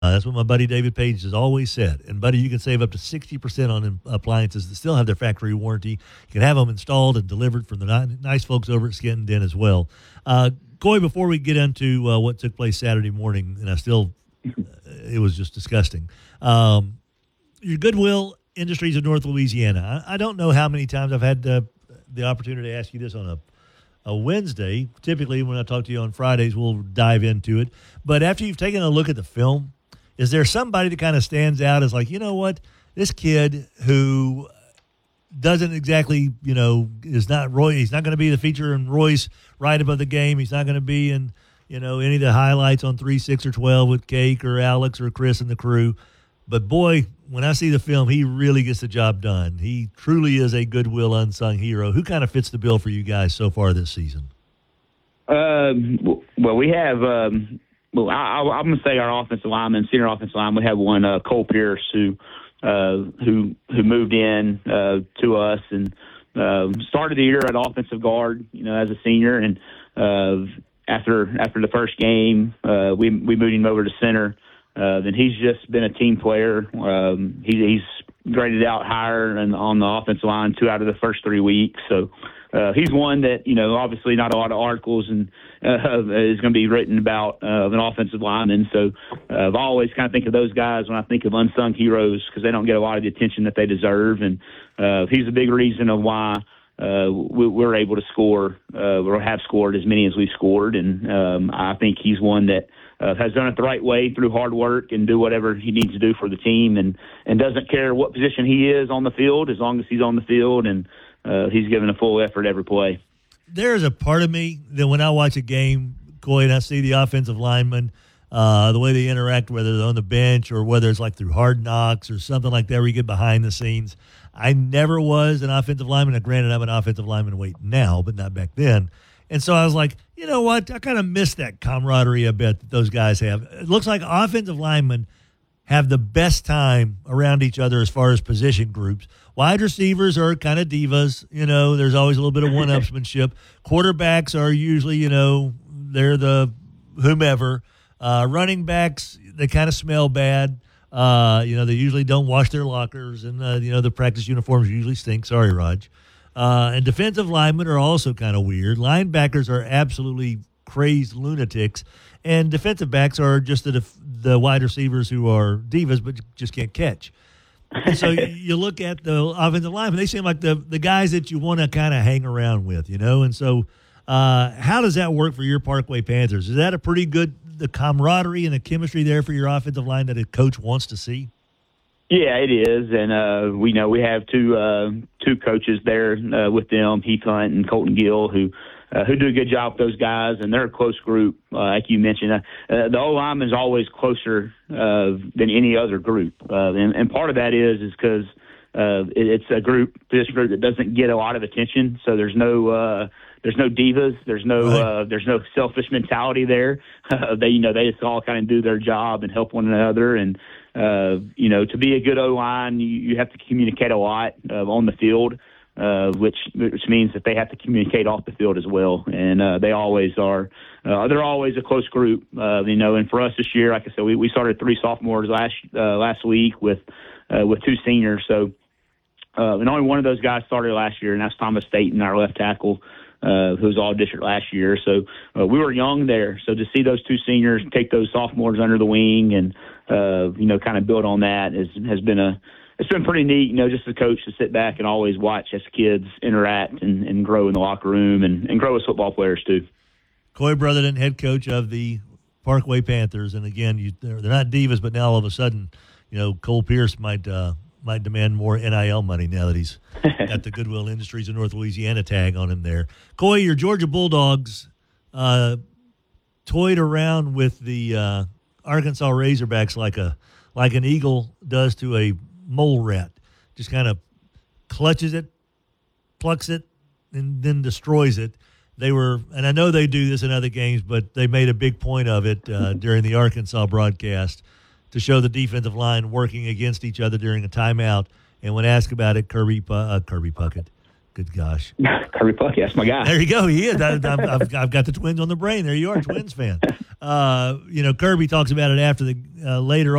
That's what my buddy David Page has always said. And, buddy, you can save up to 60% on appliances that still have their factory warranty. You can have them installed and delivered from the nice folks over at Skin Den as well. Coy, before we get into what took place Saturday morning, and it was just disgusting. Your Goodwill Industries of North Louisiana. I don't know how many times I've had the opportunity to ask you this on a Wednesday. Typically, when I talk to you on Fridays, we'll dive into it. But after you've taken a look at the film, is there somebody that kind of stands out as like, you know what, this kid who doesn't exactly, is not Roy. He's not going to be the feature in Roy's Right Above the Game. He's not going to be in, any of the highlights on 3, 6, or 12 with Cake or Alex or Chris and the crew. But, boy, when I see the film, he really gets the job done. He truly is a Goodwill unsung hero. Who kind of fits the bill for you guys so far this season? Well, we have I'm going to say our offensive lineman, senior offensive lineman. We have one, Cole Pierce, who moved in to us and started the year at offensive guard, as a senior. And after the first game, we moved him over to center. Then he's just been a team player. He's graded out higher on the offensive line 2 out of the first 3 weeks. So he's one that, obviously not a lot of articles and is going to be written about an offensive lineman. So I've always kind of think of those guys when I think of unsung heroes because they don't get a lot of the attention that they deserve. And he's a big reason of why we're able to score or have scored as many as we've scored. And I think he's one that has done it the right way through hard work and do whatever he needs to do for the team and doesn't care what position he is on the field as long as he's on the field, and he's given a full effort every play. There's a part of me that when I watch a game, Coy, and I see the offensive linemen, the way they interact, whether they're on the bench or whether it's like through Hard Knocks or something like that where you get behind the scenes. I never was an offensive lineman. Now, granted, I'm an offensive lineman now, but not back then. And so I was like, you know what? I kind of miss that camaraderie a bit that those guys have. It looks like offensive linemen have the best time around each other as far as position groups. Wide receivers are kind of divas. There's always a little bit of one-upsmanship. Quarterbacks are usually, they're the whomever. Running backs, they kind of smell bad. They usually don't wash their lockers, and, the practice uniforms usually stink. Sorry, Raj. And defensive linemen are also kind of weird. Linebackers are absolutely crazed lunatics. And defensive backs are just the wide receivers who are divas but just can't catch. And so you look at the offensive linemen, they seem like the guys that you want to kind of hang around with, And so how does that work for your Parkway Panthers? Is that a pretty good the camaraderie and the chemistry there for your offensive line that a coach wants to see? Yeah, it is, and we know we have two coaches there with them, Heath Hunt and Colton Gill, who do a good job with those guys, and they're a close group, like you mentioned. The O-line is always closer than any other group, and part of that is because it's a position group that doesn't get a lot of attention, so there's no divas, there's no selfish mentality there. They just all kind of do their job and help one another, and to be a good O-line, you have to communicate a lot on the field, which means that they have to communicate off the field as well. And they always are. They're always a close group, And for us this year, like I said, we started 3 sophomores last week with 2 seniors. So, and only one of those guys started last year, and that's Thomas Staten, our left tackle, who was all district last year. So we were young there. So to see those 2 seniors take those sophomores under the wing and kind of build on that has been it's been pretty neat, just as a coach to sit back and always watch as kids interact and grow in the locker room and grow as football players too. Coy Brotherton, head coach of the Parkway Panthers, and again, they're not divas, but now all of a sudden, Cole Pierce might demand more NIL money now that he's got the Goodwill Industries of North Louisiana tag on him there. Coy, your Georgia Bulldogs toyed around with the Arkansas Razorbacks like an eagle does to a mole rat. Just kind of clutches it, plucks it, and then destroys it. And I know they do this in other games, but they made a big point of it during the Arkansas broadcast to show the defensive line working against each other during a timeout. And when asked about it, Kirby Puckett, Good gosh. Kirby Puckett, that's my guy. There you go. He is. I've got the Twins on the brain. There you are, Twins fan. Kirby talks about it after the later